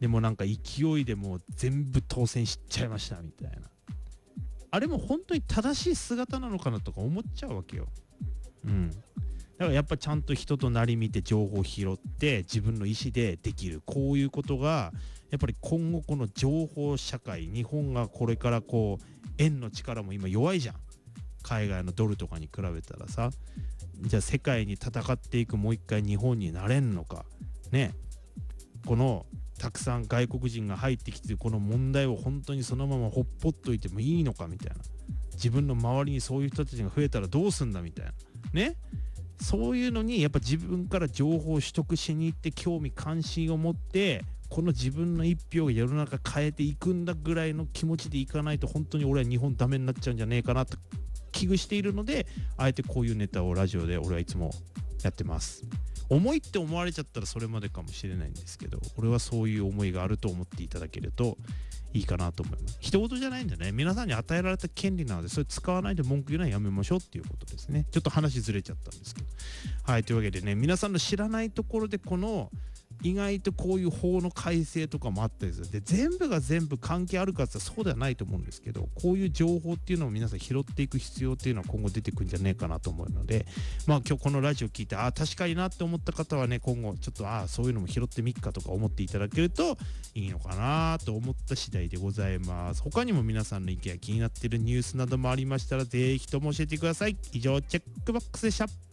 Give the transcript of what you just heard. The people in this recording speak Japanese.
でもなんか勢いでもう全部当選しちゃいましたみたいな、あれも本当に正しい姿なのかなとか思っちゃうわけよ。だからやっぱちゃんと人となり見て情報を拾って自分の意思でできる、こういうことがやっぱり今後この情報社会、日本がこれからこう円の力も今弱いじゃん、海外のドルとかに比べたらさ。じゃあ世界に戦っていくもう一回日本になれんのかね。このたくさん外国人が入ってきてるこの問題を本当にそのままほっぽっといてもいいのかみたいな、自分の周りにそういう人たちが増えたらどうすんだみたいなね。そういうのにやっぱ自分から情報を取得しに行って興味関心を持ってこの自分の一票が世の中変えていくんだぐらいの気持ちでいかないと本当に俺は日本ダメになっちゃうんじゃねえかなと危惧しているので、あえてこういうネタをラジオで俺はいつもやってます。重いって思われちゃったらそれまでかもしれないんですけど、俺はそういう思いがあると思っていただけるといいかなと思います。人事じゃないんでね、皆さんに与えられた権利なのでそれ使わないで文句言うのはやめましょうっていうことですね。ちょっと話ずれちゃったんですけど、はい、というわけでね、皆さんの知らないところでこの意外とこういう法の改正とかもあったりするで、全部が全部関係あるかって言ったらそうではないと思うんですけど、こういう情報っていうのを皆さん拾っていく必要っていうのは今後出てくるんじゃねえかなと思うので、まあ今日このラジオ聞いて確かになって思った方はね、今後ちょっとそういうのも拾ってみっかとか思っていただけるといいのかなと思った次第でございます。他にも皆さんの意見や気になっているニュースなどもありましたらぜひとも教えてください。以上チェックボックスでした。